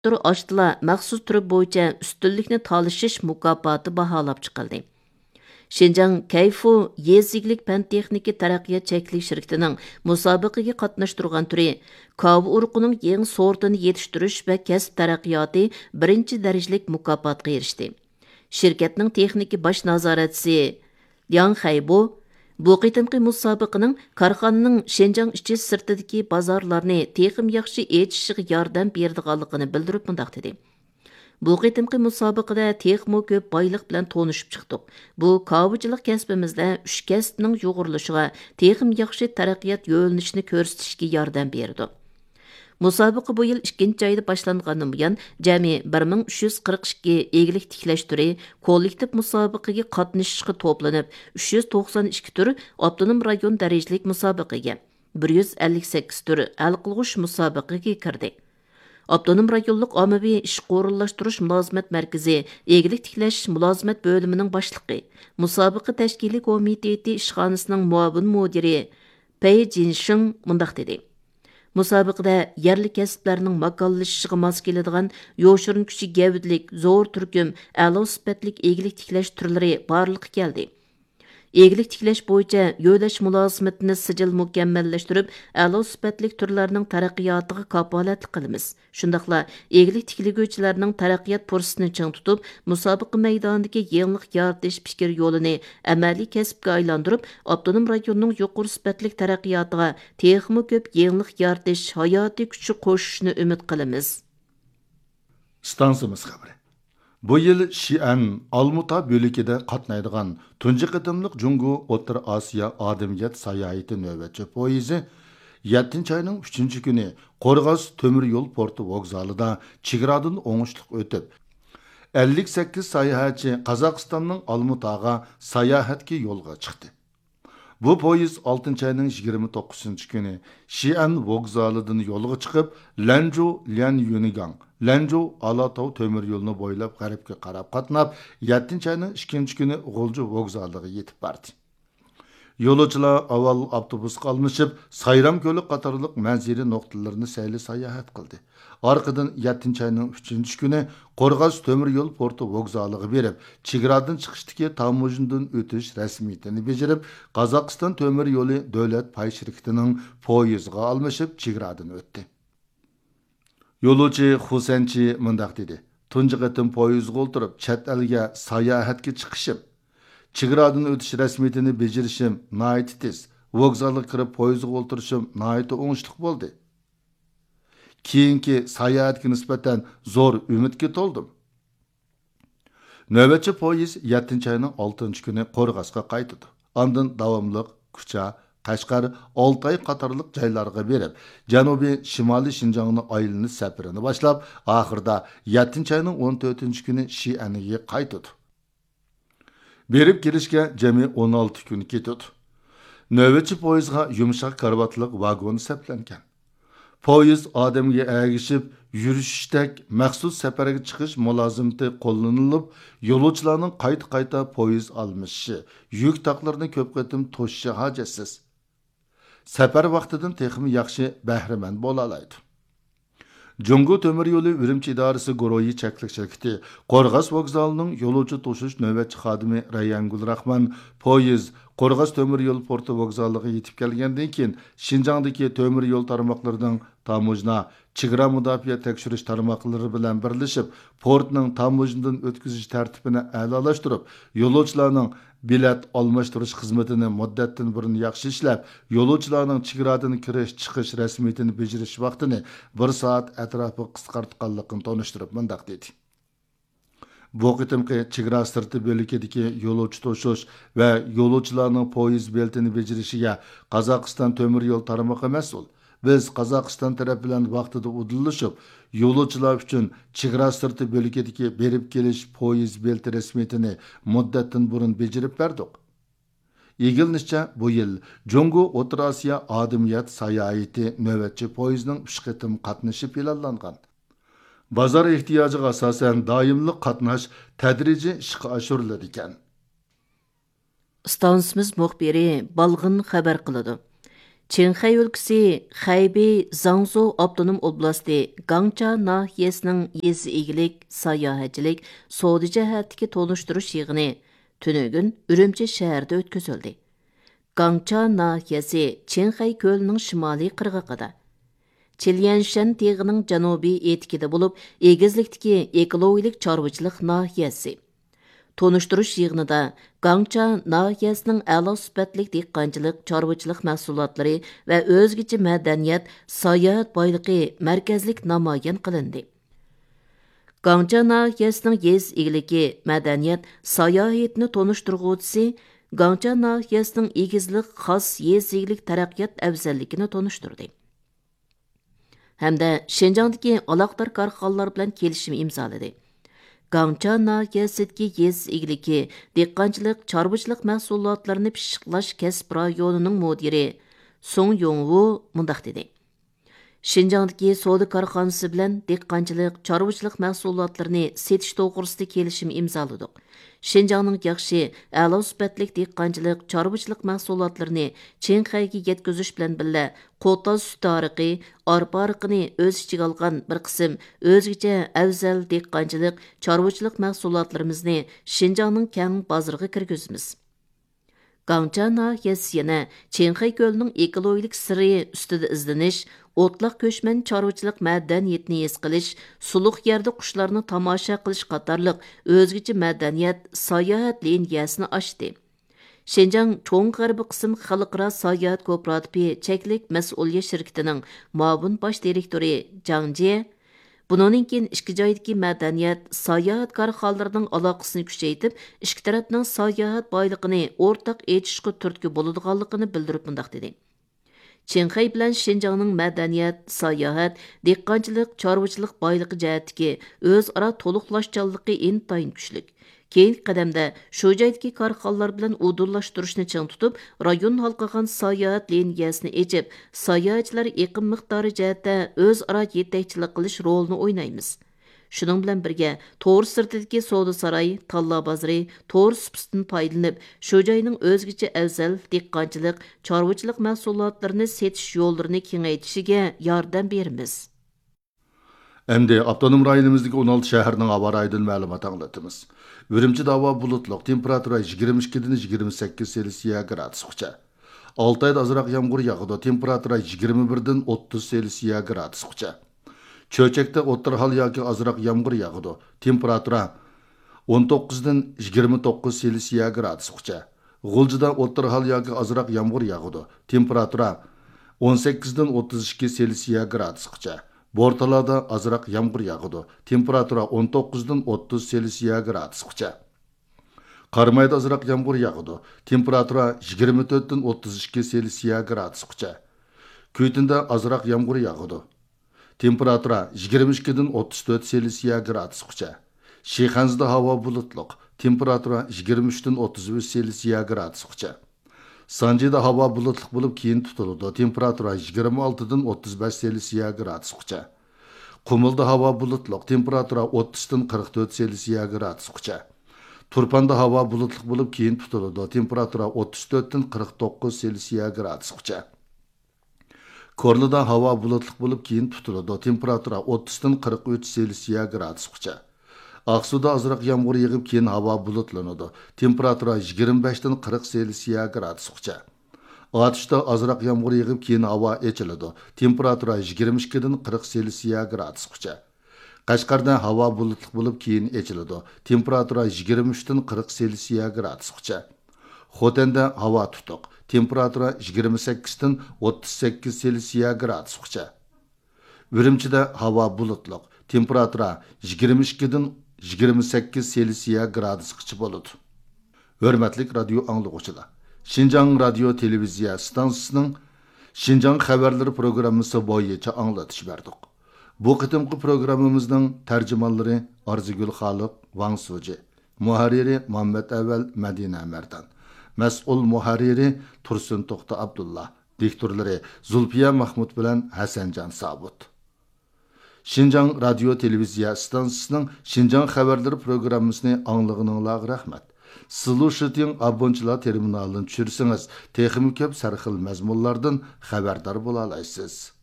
Tur açtıla məxsus türü boyunca üstünlükni talışış mukafoti baholab chiqildi. Şinjan Kayfu Yeziglik Pan Texniki Taraqqiyot Cheklik şirketining musobaqaga qatnashtirgan turi kava urug'ining yangi sortini yetishtirish va kasb taraqqiyoti birinchi darajalik mukofotga erishdi. Şirketning texniki bosh nazoratchisi Liang Haibo bu qitimqi musobaqaning korxonaning Şinjan ichi sirtidagi bozorlarni texim yaxshi echishiga yordam berdiganligini bildirib mundaq dedi. Bu qitimqi musobaqada texmo ko'p boyliq bilan tonishib chiqdik. Bu kavıcılık kasbimizda 3 kasbning yo'g'irilishiga, texim yaxshi taraqqiyot yo'linishini ko'rsatishga yordam berdi. Musobaqa bu yil 2-chi oyda boshlangandan buyon jami 1342 egilik tiklash turi kollektiv musobaqaga qatnashishga to'planib, 392 tur avtonom rayon darajalik musobaqaga, 158 tur hal qilg'ush musobaqaga kirdi. Avtonom rayonluq ommaviy ish qo'rinlashtirish mulozimat markazi egilik tiklash mulozimat bo'limining boshlig'i, musobaqa tashkiliy komiteti ishxonasining muavin mudiri Pei Jinshin mundaq dedi. Musobaqada yerli kasblarning makonlashishiga mos keladigan yo'shirin kuchi gavdlik, zo'r turkum, a'lo sifatlik egilik tiklash turlari barliqqa keldi. Egilik tiklash bo'yicha yo'lash mulozimatini sijil mukammallashtirib, a'lo sifatlik turlarning taraqqiyotiga kafolatlik qilamiz. Shundaqla egilik tikliguvchilarning taraqqiyot fursatini ching tutib, musobaqa maydonidagi yangilik yaratish fikr yo'lini amaliy kasbga aylantirib, avtonom rayonning yuqori sifatlik taraqqiyotiga texmo ko'p yangilik yaratish hayotiy kuchi qo'shishni umid qilamiz. Stansimiz xabari. Bu yil Xi'an Almuta bölükide qatnaydigan tunji qitimliq Jungu O'rta Osiyo odamiyat sayohati navbatchi poyezi 7-oyning 3-kuni Qo'rg'os temir yo'l porti vokzalida chegaradan o'ngishliq o'tib, 58 sayohatchi Qozog'istonning Almutaga sayohatga yo'lga chiqdi. Bu poyez 6-oyning 29-kuni Xi'an vokzalidan yo'lga chiqib, Lanzhou Lianyunigang Lanzhou Alatau temir yo'lini bo'ylab g'arbga qarab qatnab, 7-oyning 2-kuni G'olju vokzaliga yetib bordi. Yo'lovchilar avval avtobusga almashib, Sayram ko'li qatorliq manzili nuqtalarini sayli sayohat qildi. Orqadan 7-oyning 3-kuni Qo'rg'os temir yo'l porti vokzaliga berib, chegaradan chiqishdagi tamojindan o'tish rasmiyatini bajarib, Qozog'iston temir yo'li davlat pay shirkatining poyezga almashib, chegaradan o'tdi. Yo'lovchi Xusanchi mundaq dedi: "Tunji qatim poyezga o'tirib, chet elga sayohatga chiqishim, chegaradan o'tish rasmiyatini bajarishim nihoyat tez. Vokzalga kirib poyezga o'tirishim nihoyat o'ngishli bo'ldi. Keyingi sayohatga nisbatan zo'r umidga to'ldim." Navbatchi poyez 7-oyning 6-kuni Qo'rg'osga qaytdi. Ondan davomliq Kucha, Qashqar, Oltay qatorliq joylarga berib, janubiy shimoliy Shinjongni aylanish safarini boshlab, oxirida 7-oyning 14-kuni Xi'anga qaytdi. Berib kelishga jami 16 kun ketdi. Navbatchi poyezga yumshoq karvatliq vagon saplangan. Poyez odamga agishib, yurishdek maxsus safarga chiqish mulozimati qo'llanilib, yo'lovchilarning qayta poyez almishi, yuk taqlarini ko'p qatim to'shishi hojatsiz. Safar vaqtidan texmi yaxshi bahramand bo'la oladi. Jungu temir yo'li Urumchi idorasi guruhi cheklik shirkati Qo'rg'os vokzalining yo'lovchi to'shish navbatchi xodimi Rayangul Rahman poyez Qo'rg'os temir yo'l porti vokzaliga yetib kelgandan keyin Shinjongdagi temir yo'l tarmoqlarining tamojna, chegara mudofaa tekshirish tarmoqlari bilan birlashib, portning tamojnadan o'tkazish tartibini a'lolashtirib, yo'lovchilarning bilet almashtirish xizmatini muddatdan burun yaxshi ishlab, yo'lovchilarning chegaradan kirish chiqish rasmiyatini bajarish vaqtini 1 soat atrofi qisqartganligini tonishtirib mundaq dedi. Bu qitimqi chegara sirti bo'likidagi yo'lovchi to'shish va yo'lovchilarning poyez beltini bajarishiga Qozog'iston temir yo'l tarmog'i mas'ul. Biz Qozog'iston taraf bilan vaqtida udillashib, yo'lovchilar uchun chegara sirti bo'likidagi berib kelish poyez belti rasmiyatini muddatdan burun bajarib berdik. Egilinishcha bu yil Jungu O'rta Osiyo odamiyat sayohati navbatchi poyezning 3 qitim qatnashi planlangan. Bozor ehtiyojiga asosan doimli qatnash tadrijiy ishga oshiriladi ekan. Stansimiz muxbiri Balg'in xabar qiladi. Çinxay өлкىسى Xəybey Zangzhou avtonom oblasti Gangcha nahiyəsinin yezi egilik, sayohatchilik, savdo jəhətdəki tonishtirish yig'ini tünügün Ürümçi şəhərdə ötküzüldü. Gangcha nahiyəsi Çinxay kölünün şimali qırğıqıda. Çilyanshan tağının janubiy etikida bo'lib, egizlikdagi ekologik chorvachilik nahiyəsi. Tonuşturuş yığınında Gangcha nahiyəsinin əla sübətlik dehqonchilik, chorvachilik mahsulotlari və özgəçə mədəniyyət, sayohat boyliqi mərkəzlik namoyon qilindi. Gangcha nahiyəsinin yez egiligi, mədəniyyət, sayohatni tonuşturğuchisi Gangcha nahiyəsinin egizlik xos yez egilik taraqqiyot afzalligini tonuşturdi. Hamda Şinjandagi aloqador korxonalar bilan kelishim imzoladi. Gangcha nahiyəsidəki yez egiligi, dehqonchilik, chorvachilik mahsulotlarini pishiqlash kasb rayonining mudiri Song Yongwu mundaq dedi. Şinjandagi savdo korxonasi bilan dehqonchilik, chorvachilik mahsulotlarini setish to'g'risida kelishim imzoladik. Şinjangning yaxshi, a'lo sifatli dehqonchilik, chorvachilik mahsulotlarini Çinxayga yetkazish bilan birga qo'ta sut ariqi, arpa ariqini o'z ichiga olgan bir qism o'zgacha afzal dehqonchilik, chorvachilik mahsulotlarimizni Şinjangning keng bozoriga kirgizamiz. Gangcha nahiyəsi yana Çinxay kölünün ekologik siri ustida izlanish, o'tliq ko'chman chorvachilik madaniyatini his qilish, suluq yerda qushlarni tomosha qilish qatorliq o'zgacha madaniyat, sayohat liniyasini ochdi. Şinjang cho'ng g'arbiy qism xalqaro sayohat kooperativi cheklik mas'uliyat shirkatining muavin bosh direktori Jang Jie bundan keyin ikki joydagi madaniyat, sayohat korxonalarining aloqasini kuchaytirib, ikki tarafning sayohat boyligini o'rtaq etishga turtki bo'ladiganligini bildirib mundaq dedi. Çinxay bilan Şinjangning madaniyat, sayohat, dehqonchilik, chorvachilik boyligi jihatdagi o'zaro to'liqlashchanligi intayin kuchli. Keyingi qadamda shu joydagi korxonalar bilan udurlashtirishni ching tutib, rayon halqagan sayohat liniyasini echib, sayohatchilar eqim miqdori jihatda o'zaro yetakchilik qilish rolini o'ynaymiz. Shuning bilan birga to'r sirtidagi savdo saroyi, talla bozori, to'r supisidan foydalanib, shu joyning o'zgacha afzal dehqonchilik, chorvachilik mahsulotlarini setish yo'llarini kengaytishiga yordam beramiz. Endi avtonom rayonimizdagi 16 shaharning havo rayonidan ma'lumot anglatamiz. Ürümçide havo bulutluq, temperatura 22dan 28 Selsiya gradusgacha. Altayda azroq yomg'ir yog'adi, temperatura 21dan 30 Selsiya gradusgacha. Cho'chakda o'rta hal yoki azroq yomg'ir yog'adi, temperatura 19dan 29 Selsiya gradusgacha. G'uljida o'rta hal yoki azroq yomg'ir yog'adi, temperatura 18dan 32 Selsiya gradusgacha. Bortalarda azroq yomg'ir yog'adi, temperatura 19dan 30 Selsiya gradusgacha. Qarmayda azroq yomg'ir yog'adi, temperatura 24dan 32 Selsiya gradusgacha. Kuytinda azroq yomg'ir yog'adi, temperatura 22dan 34 Selsiya gradusgacha. Shixanzda havo bulutliq, temperatura 23dan 33 Selsiya gradusgacha. Sanjida havo bulutliq bo'lib keyin tutiladi, temperatura 26dan 35 Selsiya gradusgacha. Qumulda havo bulutliq, temperatura 30dan 44 Selsiya gradusgacha. Turpanda havo bulutliq bo'lib keyin tutiladi, temperatura 34dan 49 Selsiya gradusgacha. Korlida havo bulutliq bo'lib keyin tutiladi, temperatura 30dan 43 Selsiya gradusgacha. Aqsuda azroq yomg'ir yog'ib keyin havo bulutlanadi, temperatura 25dan 40 Selsiya gradusgacha. Atishda azroq yomg'ir yog'ib keyin havo echiladi, temperatura 22dan 40 Selsiya gradusgacha. Qashqarda havo bulutliq bo'lib keyin echiladi, temperatura 23dan 40 Selsiya gradusgacha. Xotanda havo tutuq, temperatura 28dan 38 Selsiya gradusgacha. Ürümchida havo bulutliq, temperatura 22dan 28 Selsiya gradusgacha bo'ladi. Hörmətli radio anlıqçılar. Şinjang radio televiziya stansiyasining Şinjang xabarlari programmasi bo'yicha anglatish berdik. Bu qitimqi programmamizning tarjimonlari Arzigul Xoliq, Wang Suji, muharriri Muhammad Avval Madina Mardan, mas'ul muharriri Tursun To'xta Abdullah, diktorlari Zulfiya Mahmud bilan Hasanjon Sabut. Şinjang radio televiziya stansiyasining Şinjang xabarlari programmasini anglag'ininglarga rahmat. Slушитинг abonchilar terminalini tushirsangiz, texnik ko'p sarxil mazmunlardan xabardor bo'la olasiz.